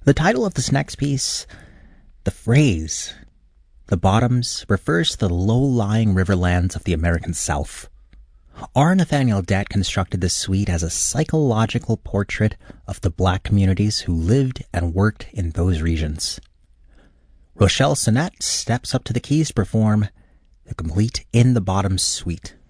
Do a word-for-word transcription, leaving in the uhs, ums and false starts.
The title of this next piece, the phrase, the bottoms, refers to the low-lying riverlands of the American South. R. Nathaniel Dett constructed this suite as a psychological portrait of the black communities who lived and worked in those regions. Rochelle Sonnett steps up to the keys to perform the complete In the Bottoms suite.